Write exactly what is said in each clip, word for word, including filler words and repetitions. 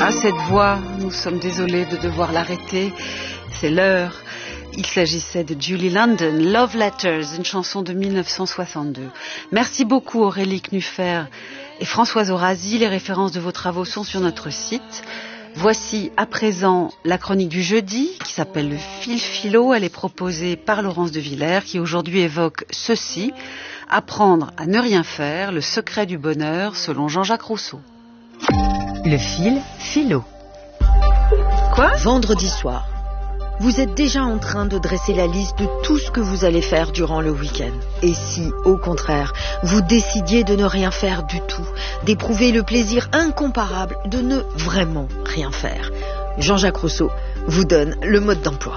Ah, cette voix, nous sommes désolés de devoir l'arrêter. C'est l'heure. Il s'agissait de Julie London, Love Letters, une chanson de mille neuf cent soixante-deux. Merci beaucoup Aurélie Knuffer et Françoise Orazi. Les références de vos travaux sont sur notre site. Voici à présent la chronique du jeudi qui s'appelle le fil philo. Elle est proposée par Laurence de Villers qui aujourd'hui évoque ceci: apprendre à ne rien faire, le secret du bonheur selon Jean-Jacques Rousseau. Le fil philo. Quoi ? Vendredi soir, vous êtes déjà en train de dresser la liste de tout ce que vous allez faire durant le week-end. Et si, au contraire, vous décidiez de ne rien faire du tout, d'éprouver le plaisir incomparable de ne vraiment rien faire, Jean-Jacques Rousseau vous donne le mode d'emploi.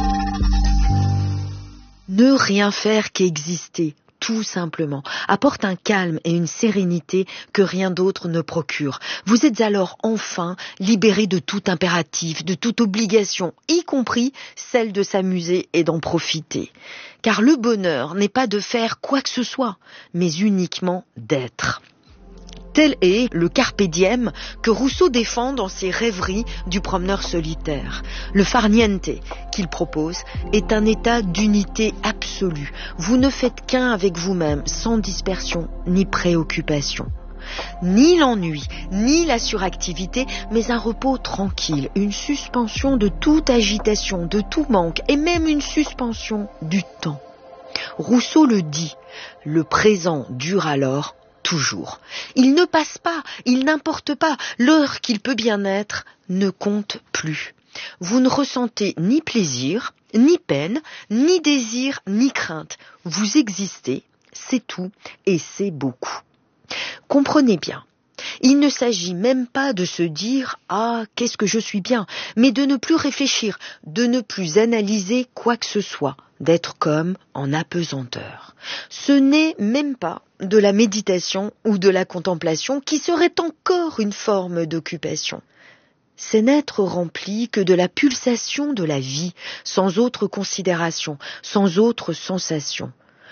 Ne rien faire qu'exister, tout simplement, apporte un calme et une sérénité que rien d'autre ne procure. Vous êtes alors enfin libéré de tout impératif, de toute obligation, y compris celle de s'amuser et d'en profiter. Car le bonheur n'est pas de faire quoi que ce soit, mais uniquement d'être. Tel est le carpe diem que Rousseau défend dans ses rêveries du promeneur solitaire. Le farniente qu'il propose est un état d'unité absolue. Vous ne faites qu'un avec vous-même, sans dispersion ni préoccupation. Ni l'ennui, ni la suractivité, mais un repos tranquille, une suspension de toute agitation, de tout manque, et même une suspension du temps. Rousseau le dit, le présent dure alors toujours. Il ne passe pas, il n'importe pas, l'heure qu'il peut bien être ne compte plus. Vous ne ressentez ni plaisir, ni peine, ni désir, ni crainte. Vous existez, c'est tout, et c'est beaucoup. Comprenez bien, il ne s'agit même pas de se dire « Ah, qu'est-ce que je suis bien », mais de ne plus réfléchir, de ne plus analyser quoi que ce soit, d'être comme en apesanteur. Ce n'est même pas de la méditation ou de la contemplation qui serait encore une forme d'occupation. C'est n'être rempli que de la pulsation de la vie, sans autre considération, sans autre sensation.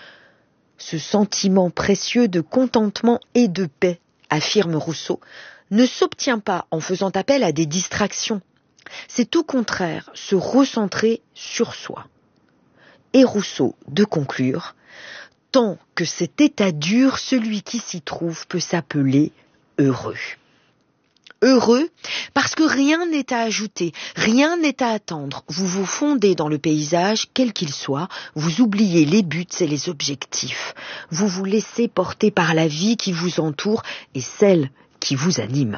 Ce sentiment précieux de contentement et de paix, affirme Rousseau, ne s'obtient pas en faisant appel à des distractions. C'est au contraire se recentrer sur soi. Et Rousseau de conclure, tant que cet état dure, celui qui s'y trouve peut s'appeler heureux. Heureux parce que rien n'est à ajouter, rien n'est à attendre. Vous vous fondez dans le paysage, quel qu'il soit, vous oubliez les buts et les objectifs. Vous vous laissez porter par la vie qui vous entoure et celle qui vous anime.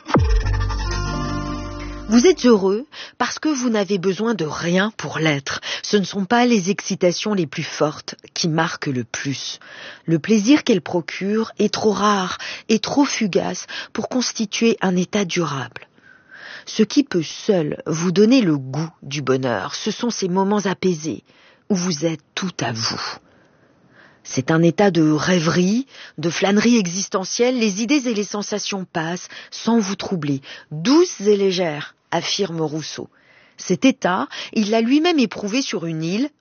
Vous êtes heureux parce que vous n'avez besoin de rien pour l'être. Ce ne sont pas les excitations les plus fortes qui marquent le plus. Le plaisir qu'elles procurent est trop rare et trop fugace pour constituer un état durable. Ce qui peut seul vous donner le goût du bonheur, ce sont ces moments apaisés où vous êtes tout à vous. C'est un état de rêverie, de flânerie existentielle, les idées et les sensations passent sans vous troubler, douces et légères, affirme Rousseau. Cet état, il l'a lui-même éprouvé sur une île